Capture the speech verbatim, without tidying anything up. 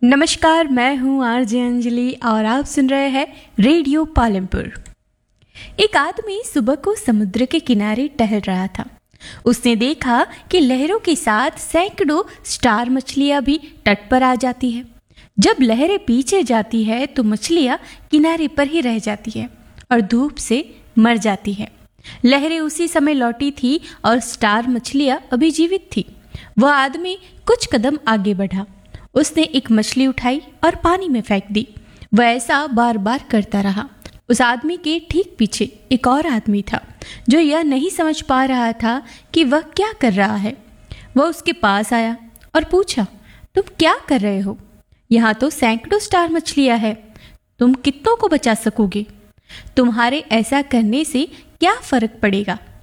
नमस्कार, मैं हूँ आरजे अंजलि और आप सुन रहे हैं रेडियो पालमपुर। एक आदमी सुबह को समुद्र के किनारे टहल रहा था। उसने देखा कि लहरों के साथ सैकड़ों स्टार मछलियाँ भी तट पर आ जाती है। जब लहरें पीछे जाती है तो मछलियाँ किनारे पर ही रह जाती है और धूप से मर जाती है। लहरें उसी समय लौटी थी और स्टार मछलियाँ अभी जीवित थी। वह आदमी कुछ कदम आगे बढ़ा। उसने एक मछली उठाई और पानी में फेंक दी। वह ऐसा बार बार करता रहा। उस आदमी के ठीक पीछे एक और आदमी था जो यह नहीं समझ पा रहा था कि वह क्या कर रहा है। वह उसके पास आया और पूछा, तुम क्या कर रहे हो? यहाँ तो सैकड़ों स्टार मछलियाँ हैं। तुम कितनों को बचा सकोगे? तुम्हारे ऐसा करने से क्या फर्क पड़ेगा?